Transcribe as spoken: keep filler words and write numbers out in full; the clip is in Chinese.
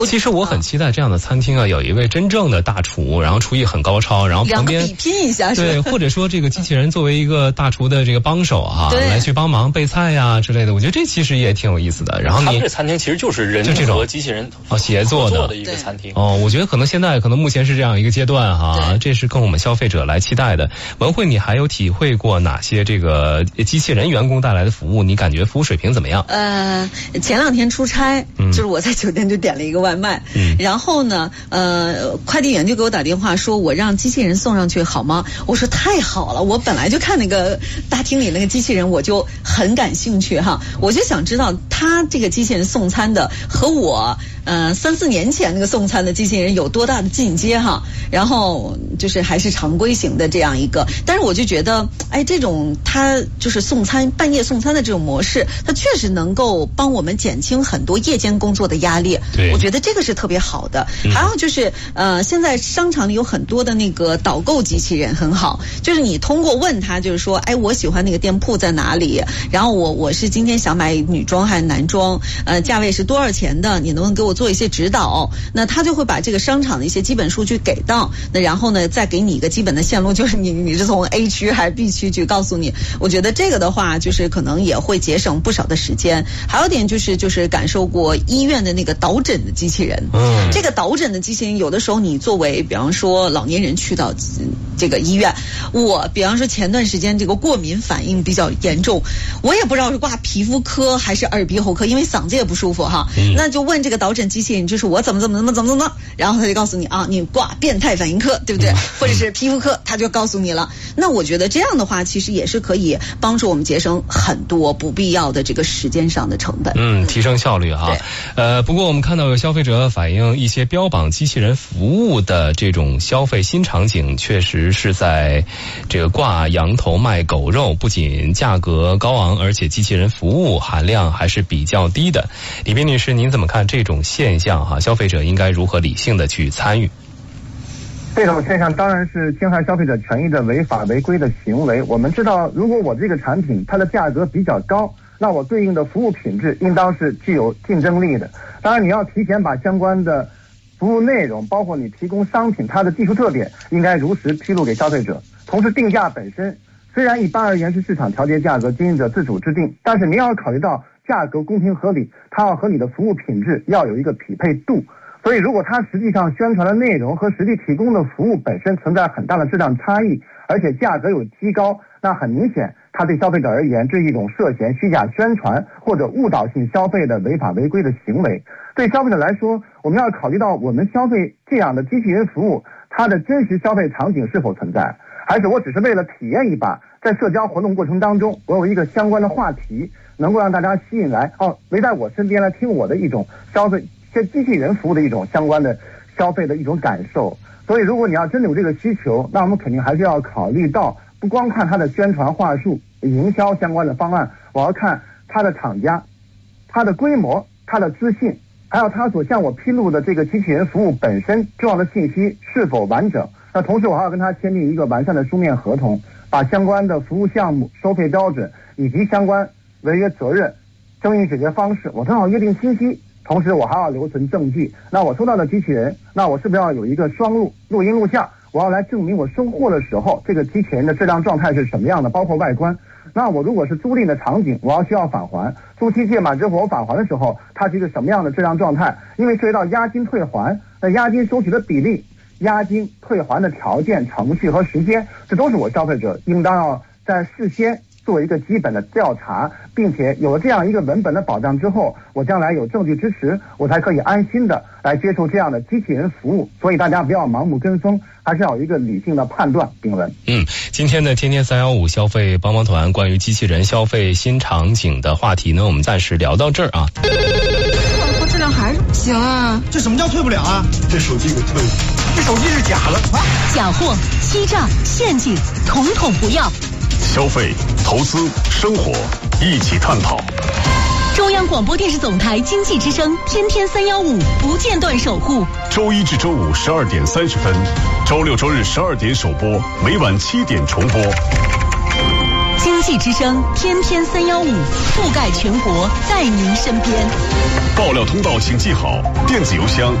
其实我很期待这样的餐厅啊，有一位真正的大厨，然后厨艺很高超，然后旁边比拼一下， 对，或者说这个机器人作为一个大厨的这个帮手哈、啊，来去帮忙备菜呀、啊、之类的，我觉得这其实也挺有意思的。然后你他们这餐厅其实就是人和机器人哦协作的的一个餐厅哦，我觉得可能现在可能目前是这样一个阶段哈、啊，这是跟我们消费者来期待的。文慧，你还有体会过哪些这个机器人员工带来的服务？你感觉服务水平怎么样？ 呃，前两天出差，嗯、就是我在酒店就点了一个外卖，嗯，然后呢，呃，快递员就给我打电话说，我让机器人送上去好吗？我说太好了，我本来就看那个大厅里那个机器人，我就很感兴趣哈，我就想知道他这个机器人送餐的和我呃三四年前那个送餐的机器人有多大的进阶哈，然后就是还是常规型的这样一个，但是我就觉得，哎，这种他就是送餐半夜送餐的这种模式，它确实能够帮我们减轻很多夜间工作的压力， 对， 我觉得这个是特别好的。嗯、还有就是呃，现在商场里有很多的那个导购机器人很好，就是你通过问他，就是说，哎，我喜欢那个店铺在哪里，然后我我是今天想买女装还是男装，呃，价位是多少钱的，你能不能给我做一些指导？那他就会把这个商场的一些基本数据给到，那然后呢，再给你一个基本的线路，就是你你是从 A 区还是 B 区去告诉你。我觉得这个的话，就是可能也会节省不少的时间。还有一点就是就是感受过医院的那个导诊的机器人，嗯，这个导诊的机器人，有的时候你作为比方说老年人去到这个医院，我比方说前段时间这个过敏反应比较严重，我也不知道是挂皮肤科还是耳鼻喉科，因为嗓子也不舒服哈，嗯、那就问这个导诊机器人，就是我怎么怎么怎么怎么怎么，然后他就告诉你啊，你挂变态反应科，对不对？或者是皮肤科，他就告诉你了。那我觉得这样的话，其实也是可以帮助我们节省很多不必要的这个时间上的成本， 嗯，提升效率哈。呃，不过我们看到有消费者反映，一些标榜机器人服务的这种消费新场景，确实是在这个挂羊头卖狗肉，不仅价格高昂，而且机器人服务含量还是比较低的。李斌女士，您怎么看这种现象哈？消费者应该如何理性的去参与？ 这种现象当然是侵害消费者权益的违法违规的行为。我们知道，如果我这个产品它的价格比较高，那我对应的服务品质应当是具有竞争力的。当然，你要提前把相关的服务内容，包括你提供商品它的技术特点，应该如实披露给消费者。同时，定价本身虽然一般而言是市场调节价格，经营者自主制定，但是你要考虑到价格公平合理，它要和你的服务品质要有一个匹配度。所以如果它实际上宣传的内容和实际提供的服务本身存在很大的质量差异，而且价格有提高，那很明显它对消费者而言这是一种涉嫌虚假宣传或者误导性消费的违法违规的行为。对消费者来说，我们要考虑到我们消费这样的机器人服务，它的真实消费场景是否存在，还是我只是为了体验一把，在社交活动过程当中我有一个相关的话题能够让大家吸引来，哦，围在我身边来听我的一种消费这机器人服务的一种相关的消费的一种感受。所以如果你要真的有这个需求，那我们肯定还是要考虑到，不光看它的宣传话术营销相关的方案，我要看它的厂家它的规模它的资讯，还有它所向我披露的这个机器人服务本身重要的信息是否完整。那同时我还要跟他签订一个完善的书面合同，把相关的服务项目收费标准以及相关违约责任争议解决方式我都要约定清晰。同时我还要留存证据，那我收到的机器人，那我是不是要有一个双录录音录像，我要来证明我收货的时候这个机器人的质量状态是什么样的，包括外观。那我如果是租赁的场景，我要需要返还，租期届满之后我返还的时候它是一个什么样的质量状态，因为涉及到押金退还，那押金收取的比例、押金退还的条件、程序和时间，这都是我消费者应当要在事先做一个基本的调查，并且有了这样一个文本的保障之后，我将来有证据支持，我才可以安心的来接受这样的机器人服务。所以大家不要盲目跟风，还是要有一个理性的判断。丁文， 嗯，今天的天天三幺五消费帮帮团关于机器人消费新场景的话题呢，我们暂时聊到这儿啊。 货质量还是不行啊！ 这什么叫退不了啊？这手机给退了，这手机是假的啊！ 假货、欺诈、陷阱，统统不要。 消费、投资、生活，一起探讨。 中央广播电视总台经济之声天天三幺五不间断守护。 周一至周五十二点三十分，周六周日十二点首播，每晚七点重播。 经经济之声天天三幺五，覆盖全国，在您身边。 爆料通道请记好，电子邮箱